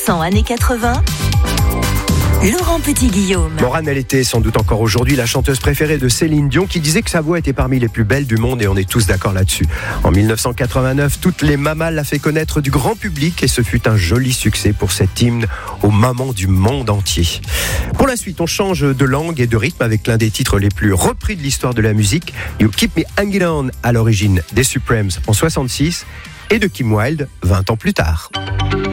100% années 80. Laurent Petit-Guillaume. Morane, elle était sans doute encore aujourd'hui la chanteuse préférée de Céline Dion, qui disait que sa voix était parmi les plus belles du monde, et on est tous d'accord là-dessus. En 1989, Toutes les mamas l'a fait connaître du grand public, et ce fut un joli succès pour cet hymne aux mamans du monde entier. Pour la suite, on change de langue et de rythme avec l'un des titres les plus repris de l'histoire de la musique, You Keep Me Hanging On, à l'origine des Supremes en 66 et de Kim Wilde 20 ans plus tard.